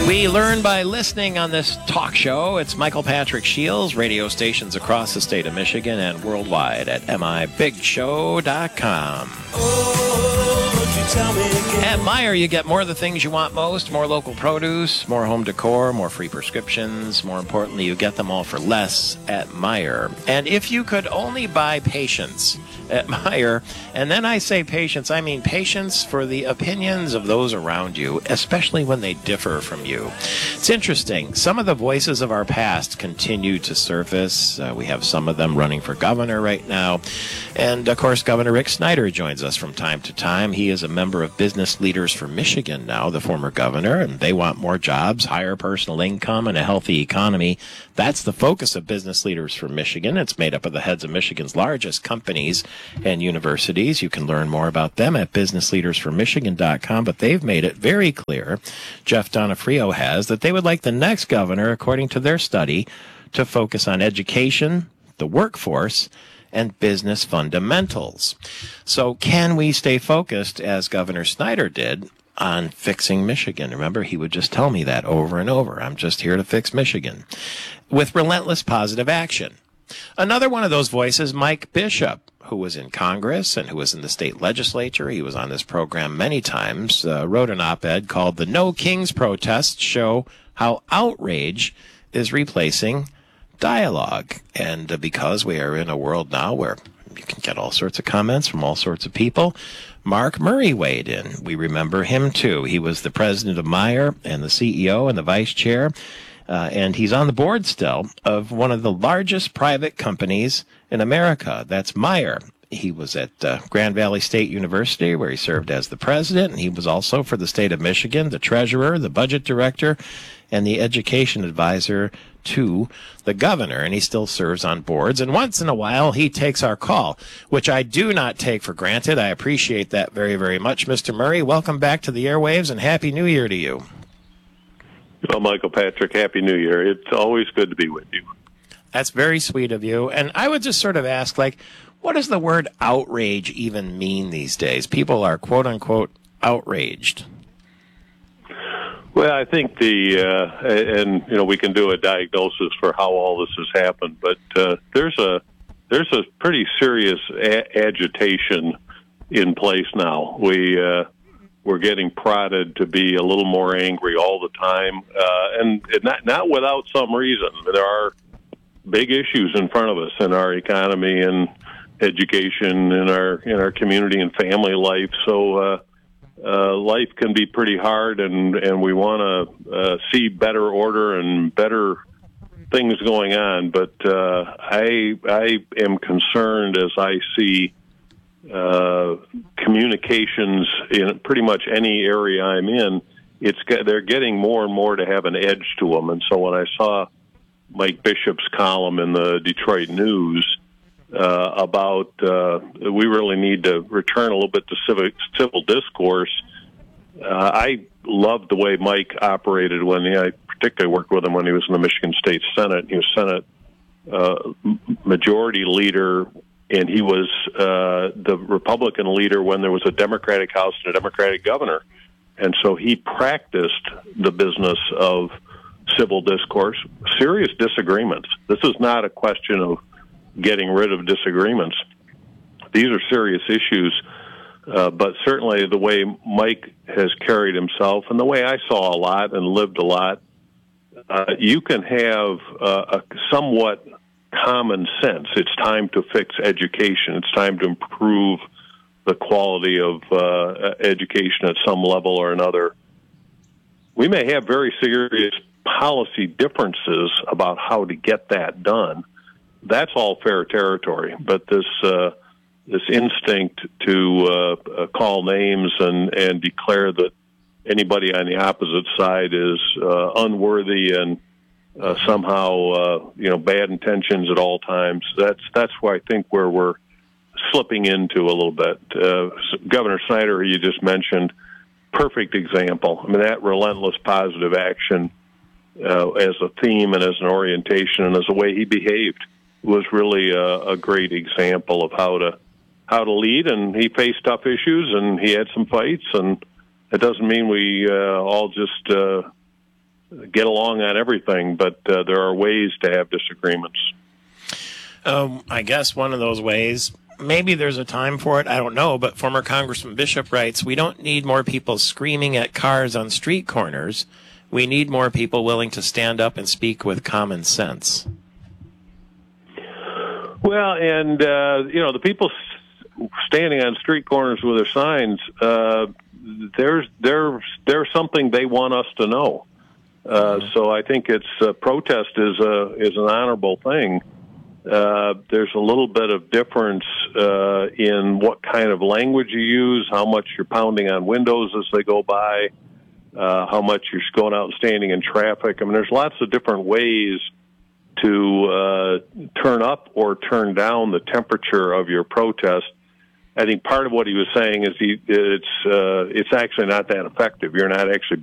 We learn by listening on this talk show. It's Michael Patrick Shields, radio stations across the state of Michigan and worldwide at mibigshow.com. At Meijer, you get more of the things you want most, more local produce, more home decor, more free prescriptions. More importantly, you get them all for less at Meijer. And if you could only buy patience at Meijer, and then I say patience, I mean patience for the opinions of those around you, especially when they differ from you. It's interesting. Some of the voices of our past continue to surface. We have some of them running for governor right now. And, of course, Governor Rick Snyder joins us from time to time. He is a member of Business Leaders for Michigan now, the former governor, and they want more jobs, higher personal income, and a healthy economy. That's the focus of Business Leaders for Michigan. It's made up of the heads of Michigan's largest companies and universities. You can learn more about them at businessleadersformichigan.com, but they've made it very clear, Jeff Donofrio has, that they would like the next governor, according to their study, to focus on education, the workforce, and business fundamentals. So can we stay focused, as Governor Snyder did, on fixing Michigan? Remember, he would just tell me that over and over. I'm just here to fix Michigan. With relentless positive action. Another one of those voices, Mike Bishop, who was in Congress and who was in the state legislature. He was on this program many times, wrote an op-ed called "The No Kings Protests Show How Outrage is Replacing Dialogue." And because we are in a world now where you can get all sorts of comments from all sorts of people, Mark Murray weighed in. We remember him, too. He was the president of Meijer and the CEO and the vice chair. And he's on the board still of one of the largest private companies in America. That's Meijer. He was at Grand Valley State University, where he served as the president. And he was also, for the state of Michigan, the treasurer, the budget director, and the education advisor to the governor. And he still serves on boards. And once in a while, he takes our call, which I do not take for granted. I appreciate that very, very much. Mr. Murray, welcome back to the airwaves, and Happy New Year to you. Well, Michael Patrick, Happy New Year. It's always good to be with you. That's very sweet of you. And I would just sort of ask, what does the word outrage even mean these days? People are, quote unquote, outraged. Well, I think we can do a diagnosis for how all this has happened, but there's a pretty serious agitation in place now. We're getting prodded to be a little more angry all the time, and not without some reason. There are big issues in front of us in our economy and education, in our community and family life. So life can be pretty hard, and we want to see better order and better things going on. But I am concerned as I see communications in pretty much any area I'm in. They're getting more and more to have an edge to them. And so when I saw Mike Bishop's column in the Detroit News about we really need to return a little bit to civil discourse, I loved the way Mike operated I particularly worked with him when he was in the Michigan State Senate. He was Senate Majority Leader, and he was the Republican leader when there was a Democratic House and a Democratic governor. And so he practiced the business of civil discourse, serious disagreements. This is not a question of getting rid of disagreements. These are serious issues, but certainly the way Mike has carried himself and the way I saw a lot and lived a lot, you can have a somewhat common sense. It's time to fix education. It's time to improve the quality of education at some level or another. We may have very serious policy differences about how to get that done. That's all fair territory. But this instinct to call names and declare that anybody on the opposite side is unworthy and somehow bad intentions at all times. That's where I think where we're slipping into a little bit. Governor Snyder, who you just mentioned, perfect example. I mean, that relentless positive action as a theme and as an orientation and as a way he behaved was really a great example of how to lead. And he faced tough issues and he had some fights, and it doesn't mean we all just get along on everything, but there are ways to have disagreements. I guess one of those ways, maybe there's a time for it, I don't know, but former Congressman Bishop writes, we don't need more people screaming at cars on street corners. We need more people willing to stand up and speak with common sense. Well, and, the people standing on street corners with their signs, there's something they want us to know. So I think protest is an honorable thing. There's a little bit of difference in what kind of language you use, how much you're pounding on windows as they go by, how much you're going out and standing in traffic. I mean, there's lots of different ways to turn up or turn down the temperature of your protest. I think part of what he was saying is it's actually not that effective. You're not actually